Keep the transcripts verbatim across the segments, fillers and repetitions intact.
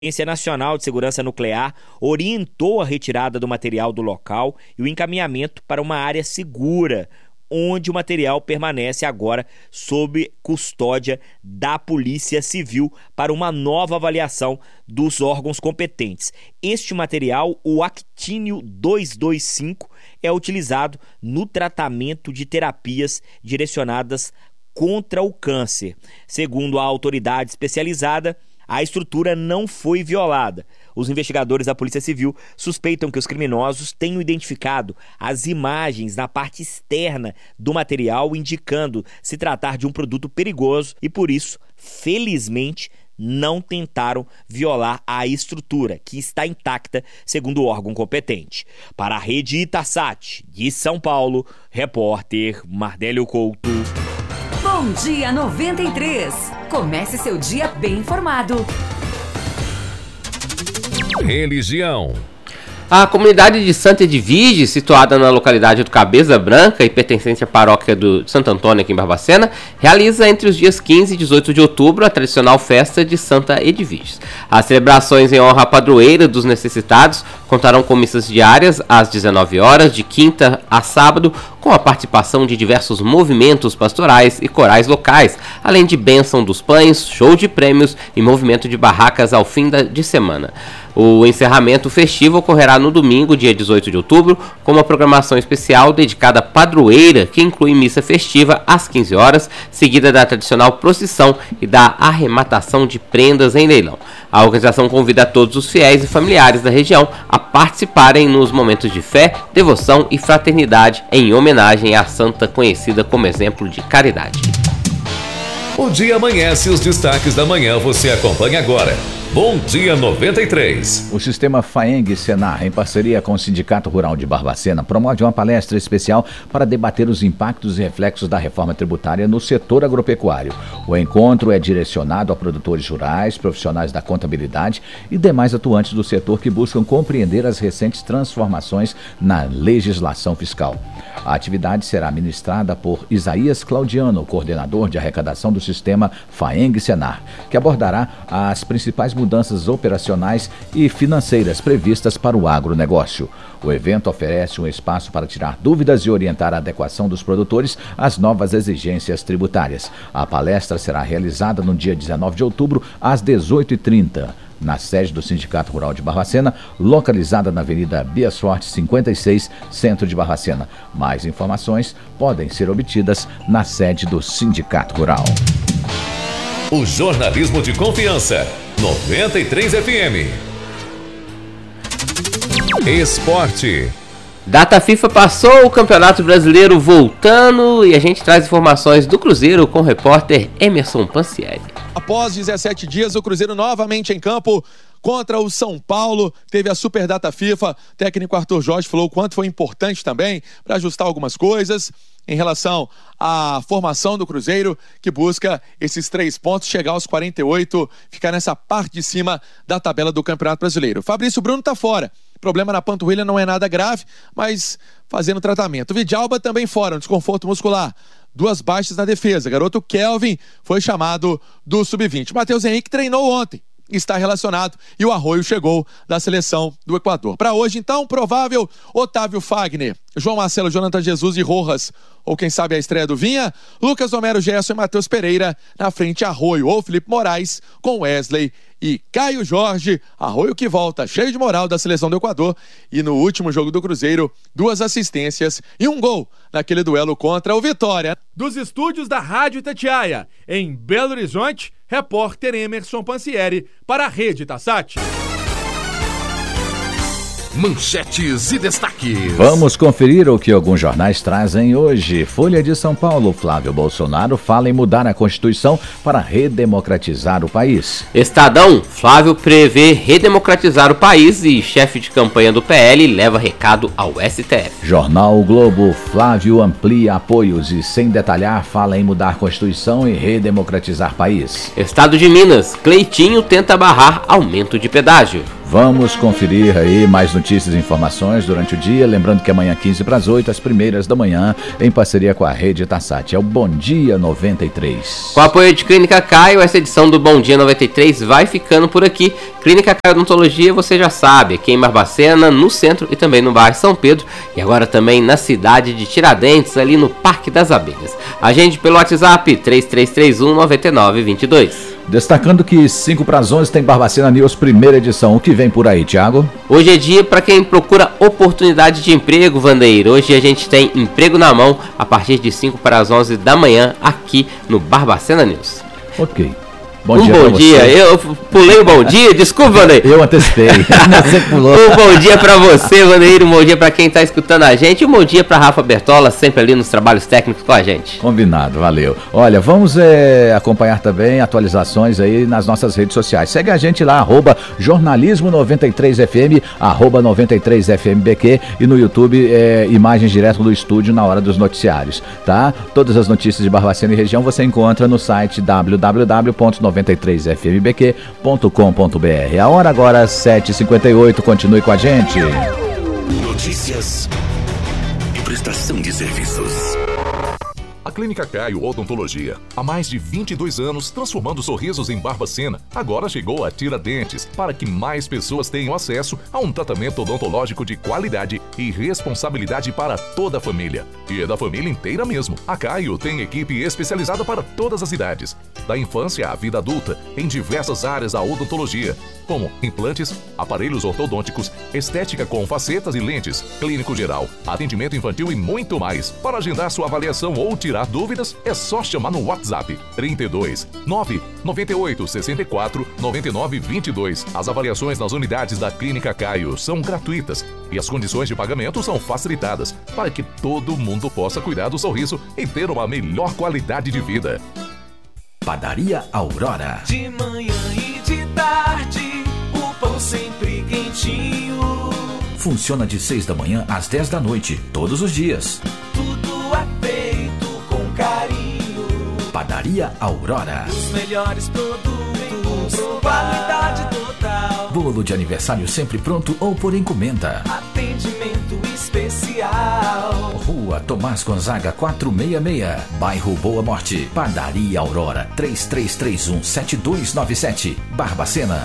A Agência Nacional de Segurança Nuclear orientou a retirada do material do local e o encaminhamento para uma área segura, onde o material permanece agora sob custódia da Polícia Civil para uma nova avaliação dos órgãos competentes. Este material, o actínio duzentos e vinte e cinco, é utilizado no tratamento de terapias direcionadas contra o câncer. Segundo a autoridade especializada, a estrutura não foi violada. Os investigadores da Polícia Civil suspeitam que os criminosos tenham identificado as imagens na parte externa do material, indicando se tratar de um produto perigoso e, por isso, felizmente, não tentaram violar a estrutura, que está intacta, segundo o órgão competente. Para a Rede Itasat, de São Paulo, repórter Mardélio Couto. Bom Dia noventa e três. Comece seu dia bem informado. Religião. A comunidade de Santa Edvige, situada na localidade do Cabeça Branca e pertencente à paróquia do Santo Antônio aqui em Barbacena, realiza entre os dias quinze e dezoito de outubro a tradicional festa de Santa Edvige. As celebrações em honra à padroeira dos necessitados contarão com missas diárias às dezenove horas, de quinta a sábado, com a participação de diversos movimentos pastorais e corais locais, além de bênção dos pães, show de prêmios e movimento de barracas ao fim de semana. O encerramento festivo ocorrerá no domingo, dia dezoito de outubro, com uma programação especial dedicada à padroeira, que inclui missa festiva às quinze horas, seguida da tradicional procissão e da arrematação de prendas em leilão. A organização convida a todos os fiéis e familiares da região a participarem nos momentos de fé, devoção e fraternidade em homenagem à santa conhecida como exemplo de caridade. O dia amanhece e os destaques da manhã você acompanha agora. Bom Dia noventa e três. O sistema FAENG-Senar, em parceria com o Sindicato Rural de Barbacena, promove uma palestra especial para debater os impactos e reflexos da reforma tributária no setor agropecuário. O encontro é direcionado a produtores rurais, profissionais da contabilidade e demais atuantes do setor que buscam compreender as recentes transformações na legislação fiscal. A atividade será ministrada por Isaías Claudiano, coordenador de arrecadação do sistema FAENG-Senar, que abordará as principais mudanças operacionais e financeiras previstas para o agronegócio. O evento oferece um espaço para tirar dúvidas e orientar a adequação dos produtores às novas exigências tributárias. A palestra será realizada no dia dezenove de outubro, às dezoito e trinta, na sede do Sindicato Rural de Barbacena, localizada na Avenida Bias Forte cinquenta e seis, centro de Barbacena. Mais informações podem ser obtidas na sede do Sindicato Rural. O jornalismo de confiança. noventa e três F M. Esporte. Data FIFA passou, o Campeonato Brasileiro voltando e a gente traz informações do Cruzeiro com o repórter Emerson Pansieri. Após dezessete dias, o Cruzeiro novamente em campo contra o São Paulo. Teve a super data FIFA. O técnico Arthur Jorge falou o quanto foi importante também para ajustar algumas coisas em relação à formação do Cruzeiro, que busca esses três pontos, chegar aos quarenta e oito, ficar nessa parte de cima da tabela do Campeonato Brasileiro. Fabrício Bruno tá fora. Problema na panturrilha, não é nada grave, mas fazendo tratamento. Vidalba também fora, um desconforto muscular. Duas baixas na defesa. Garoto Kelvin foi chamado do sub vinte. Matheus Henrique treinou ontem, está relacionado, e o Arroio chegou da seleção do Equador. Para hoje, então, provável Otávio Fagner, João Marcelo, Jonathan Jesus e Rojas, ou quem sabe a estreia do Vinha, Lucas Homero, Gerson e Matheus Pereira, na frente Arroio ou Felipe Moraes, com Wesley e Caio Jorge. Arroio que volta cheio de moral da seleção do Equador, e no último jogo do Cruzeiro, duas assistências e um gol naquele duelo contra o Vitória. Dos estúdios da Rádio Itatiaia, em Belo Horizonte, repórter Emerson Pansieri para a Rede Itasat. Manchetes e destaques. Vamos conferir o que alguns jornais trazem hoje. Folha de São Paulo. Flávio Bolsonaro fala em mudar a Constituição para redemocratizar o país. Estadão. Flávio prevê redemocratizar o país e chefe de campanha do P L leva recado ao S T F. Jornal o Globo. Flávio amplia apoios e, sem detalhar, fala em mudar a Constituição e redemocratizar o país. Estado de Minas. Cleitinho tenta barrar aumento de pedágio. Vamos conferir aí mais notícias e informações durante o dia. Lembrando que amanhã, quinze para as oito, as primeiras da manhã, em parceria com a Rede Tassat. É o Bom Dia noventa e três. Com o apoio de Clínica Caio, essa edição do Bom Dia noventa e três vai ficando por aqui. Clínica Caio Odontologia, você já sabe, aqui em Barbacena, no centro e também no bairro São Pedro. E agora também na cidade de Tiradentes, ali no Parque das Abelhas. Agende pelo WhatsApp três três três um nove nove dois dois. Destacando que cinco para as onze tem Barbacena News, primeira edição. O que vem por aí, Thiago? Hoje é dia para quem procura oportunidade de emprego, Vandeir. Hoje a gente tem emprego na mão a partir de cinco para as onze da manhã aqui no Barbacena News. Ok. Bom um dia bom dia, eu pulei o bom dia, desculpa, Vandeir. Eu antecipei, você pulou. Um bom dia pra você, Vandeir, um bom dia pra quem tá escutando a gente, um bom dia pra Rafa Bertola, sempre ali nos trabalhos técnicos com a gente. Combinado, valeu. Olha, vamos é, acompanhar também atualizações aí nas nossas redes sociais. Segue a gente lá, arroba jornalismo noventa e três F M, arroba noventa e três F M B Q e no YouTube é, imagens direto do estúdio na hora dos noticiários, tá? Todas as notícias de Barbacena e região você encontra no site w w w ponto noventa e três F M B Q ponto com ponto b r. A hora agora sete e cinquenta e oito, continue com a gente. Notícias e prestação de serviços. A Clínica Caio Odontologia, há mais de vinte e dois anos transformando sorrisos em Barbacena, agora chegou a Tiradentes, para que mais pessoas tenham acesso a um tratamento odontológico de qualidade e responsabilidade para toda a família. E é da família inteira mesmo. A Caio tem equipe especializada para todas as idades, da infância à vida adulta, em diversas áreas da odontologia, como implantes, aparelhos ortodônticos, estética com facetas e lentes, clínico geral, atendimento infantil e muito mais. Para agendar sua avaliação ou tirar dúvidas, é só chamar no WhatsApp trinta e dois, nove nove oito, seis quatro, nove nove dois dois. As avaliações nas unidades da Clínica Caio são gratuitas e as condições de pagamento são facilitadas para que todo mundo possa cuidar do sorriso e ter uma melhor qualidade de vida. Padaria Aurora. De manhã e de tarde, o pão sempre quentinho. Funciona de seis da manhã às dez da noite, todos os dias. Tudo é feito com carinho. Padaria Aurora. Os melhores produtos, qualidade total. Bolo de aniversário sempre pronto ou por encomenda. Atendimento especial. Rua Tomás Gonzaga quatrocentos e sessenta e seis, bairro Boa Morte. Padaria Aurora, três três três um, sete dois nove sete, Barbacena.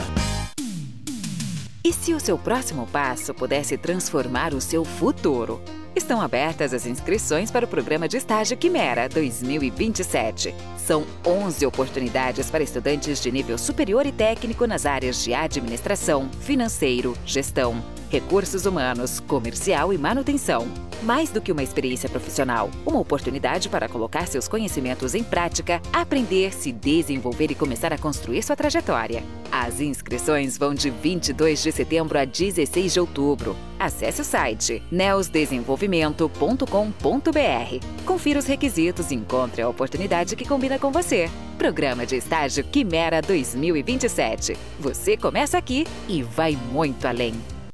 E se o seu próximo passo pudesse transformar o seu futuro? Estão abertas as inscrições para o programa de estágio Quimera dois mil e vinte e sete. São onze oportunidades para estudantes de nível superior e técnico nas áreas de administração, financeiro, gestão, recursos humanos, comercial e manutenção. Mais do que uma experiência profissional, uma oportunidade para colocar seus conhecimentos em prática, aprender, se desenvolver e começar a construir sua trajetória. As inscrições vão de vinte e dois de setembro a dezesseis de outubro. Acesse o site neos desenvolvimento ponto com ponto b r. Confira os requisitos e encontre a oportunidade que combina com você. Programa de estágio Quimera dois mil e vinte e sete. Você começa aqui e vai muito além.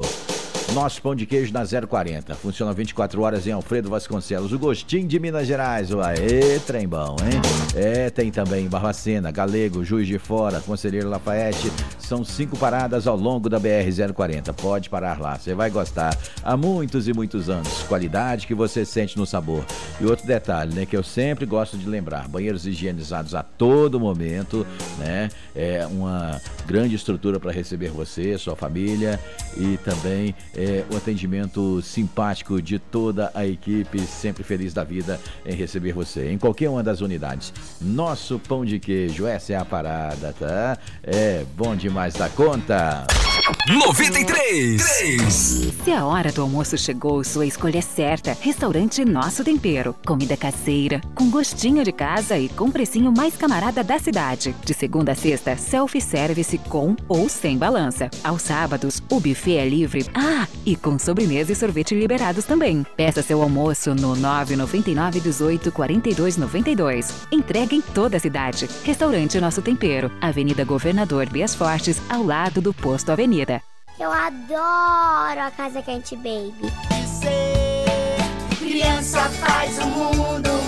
Nosso pão de queijo na zero quarenta. Funciona vinte e quatro horas em Alfredo Vasconcelos. O gostinho de Minas Gerais. Aê, trem bom, hein? É, tem também Barbacena, Galego, Juiz de Fora, Conselheiro Lafayette. São cinco paradas ao longo da B R zero quarenta. Pode parar lá, você vai gostar. Há muitos e muitos anos. Qualidade que você sente no sabor. E outro detalhe, né, que eu sempre gosto de lembrar. Banheiros higienizados a todo momento, né? É uma grande estrutura para receber você, sua família e também... É, o atendimento simpático de toda a equipe, sempre feliz da vida em receber você, em qualquer uma das unidades. Nosso pão de queijo, essa é a parada, tá? É bom demais da conta. noventa e três. Se a hora do almoço chegou, sua escolha é certa. Restaurante Nosso Tempero. Comida caseira, com gostinho de casa e com precinho mais camarada da cidade. De segunda a sexta, self-service com ou sem balança. Aos sábados, o buffet é livre. Ah, e com sobremesa e sorvete liberados também. Peça seu almoço no nove nove nove, dezoito, quarenta e dois, noventa e dois. Entrega em toda a cidade. Restaurante Nosso Tempero. Avenida Governador Bias Fortes, ao lado do Posto Avenida. Eu adoro a Casa Quente Baby. Criança faz o mundo mais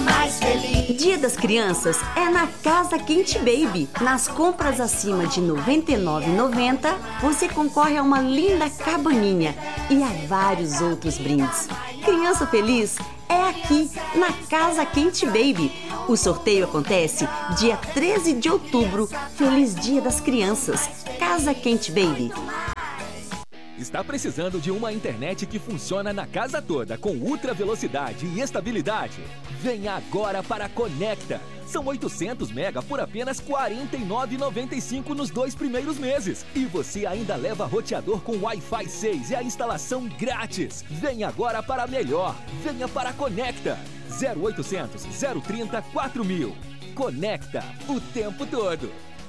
feliz. Dia das Crianças é na Casa Quente Baby. Nas compras acima de noventa e nove reais e noventa centavos, você concorre a uma linda cabaninha e a vários outros brindes. Criança feliz é aqui, na Casa Quente Baby. O sorteio acontece dia treze de outubro. Feliz Dia das Crianças. Casa Quente Baby. Está precisando de uma internet que funciona na casa toda, com ultra velocidade e estabilidade? Venha agora para a Conecta. São oitocentos mega por apenas quarenta e nove reais e noventa e cinco centavos nos dois primeiros meses. E você ainda leva roteador com Wi-Fi seis e a instalação grátis. Venha agora para a melhor. Venha para a Conecta. zero oitocentos, zero trinta, quatro mil. Conecta o tempo todo.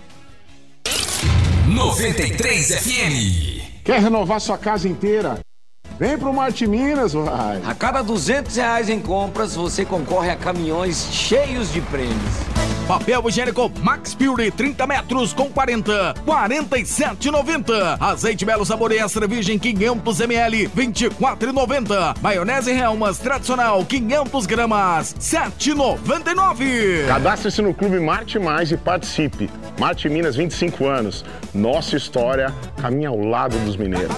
noventa e três F M. Quer renovar sua casa inteira? Vem pro Marte Minas, vai. A cada duzentos reais em compras, você concorre a caminhões cheios de prêmios. Papel higiênico Max Pure trinta metros com quarenta, quarenta e sete reais e noventa centavos. Azeite Belo Sabor Extra Virgem quinhentos mililitros, vinte e quatro reais e noventa centavos. Maionese Helmas tradicional quinhentas gramas, sete reais e noventa e nove centavos. Cadastre-se no Clube Marte Mais e participe. Marte Minas, vinte e cinco anos. Nossa história caminha ao lado dos mineiros.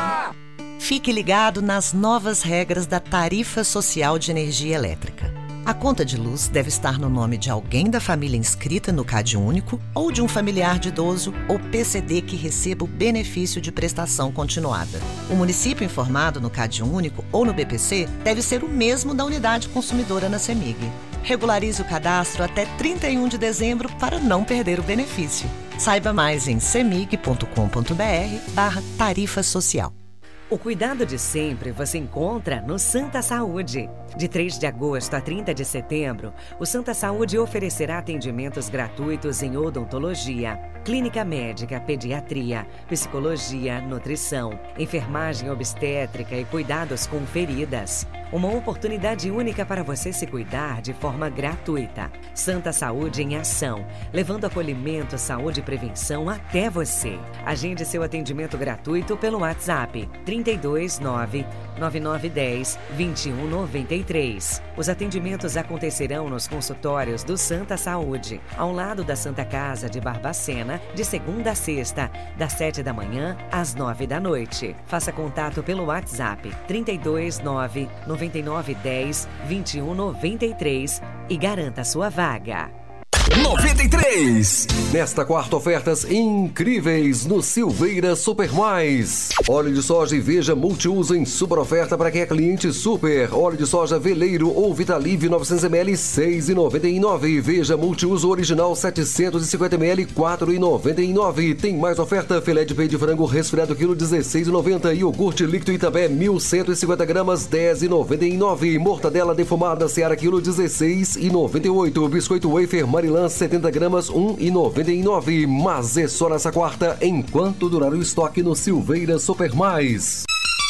Fique ligado nas novas regras da Tarifa Social de Energia Elétrica. A conta de luz deve estar no nome de alguém da família inscrita no CadÚnico ou de um familiar de idoso ou P C D que receba o benefício de prestação continuada. O município informado no CadÚnico ou no B P C deve ser o mesmo da unidade consumidora na CEMIG. Regularize o cadastro até trinta e um de dezembro para não perder o benefício. Saiba mais em cemig ponto com ponto br barra tarifa social. O cuidado de sempre você encontra no Santa Saúde. De três de agosto a trinta de setembro, o Santa Saúde oferecerá atendimentos gratuitos em odontologia, clínica médica, pediatria, psicologia, nutrição, enfermagem obstétrica e cuidados com feridas. Uma oportunidade única para você se cuidar de forma gratuita. Santa Saúde em ação, levando acolhimento, saúde e prevenção até você. Agende seu atendimento gratuito pelo WhatsApp trinta e dois, nove, nove nove um zero, vinte e um noventa e três. Os atendimentos acontecerão nos consultórios do Santa Saúde, ao lado da Santa Casa de Barbacena, de segunda a sexta, das sete da manhã às nove da noite. Faça contato pelo WhatsApp trinta e dois, nove, nove nove um zero, vinte e um noventa e três e garanta sua vaga. noventa e três. Nesta quarta, ofertas incríveis no Silveira Super Mais. Óleo de soja e Veja multiuso em super oferta para quem é cliente super. Óleo de soja Veleiro ou Vitalive novecentos mililitros, seis reais e noventa e nove centavos. Veja multiuso original setecentos e cinquenta mililitros, quatro reais e noventa e nove centavos. Tem mais oferta: filé de peito de frango resfriado quilo dezesseis reais e noventa centavos. Iogurte líquido Itabé mil cento e cinquenta gramas, dez reais e noventa e nove centavos. Mortadela defumada Seara quilo dezesseis reais e noventa e oito centavos. Biscoito wafer Marilã setenta gramas, um real e noventa e nove centavos. Mas é só nessa quarta, enquanto durar o estoque no Silveira Super Mais.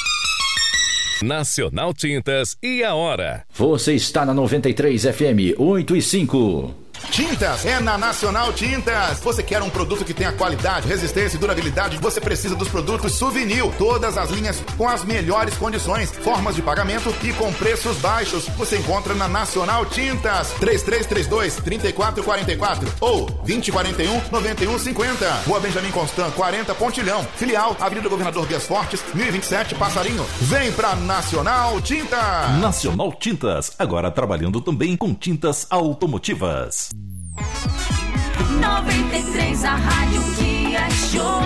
Nacional Tintas e a hora. Você está na noventa e três F M, oito e cinco. Tintas é na Nacional Tintas. Você quer um produto que tenha qualidade, resistência e durabilidade? Você precisa dos produtos Souvenir. Todas as linhas com as melhores condições, formas de pagamento e com preços baixos. Você encontra na Nacional Tintas. três três três dois, três quatro quatro quatro ou vinte, quarenta e um, noventa e um, cinquenta. Rua Benjamin Constant, quarenta, Pontilhão. Filial, Avenida Governador Dias Fortes, mil e vinte e sete, Passarinho. Vem pra Nacional Tintas. Nacional Tintas, agora trabalhando também com tintas automotivas. noventa e três, a rádio que é show.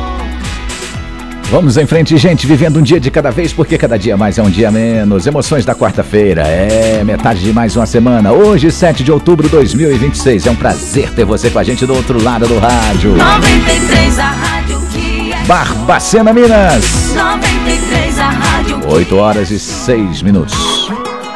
Vamos em frente, gente, vivendo um dia de cada vez, porque cada dia mais é um dia menos. Emoções da quarta-feira, é metade de mais uma semana. Hoje, sete de outubro de dois mil e vinte e seis. É um prazer ter você com a gente do outro lado do rádio. noventa e três, a rádio que é Barbacena, Minas. noventa e três, a rádio que oito horas e seis minutos.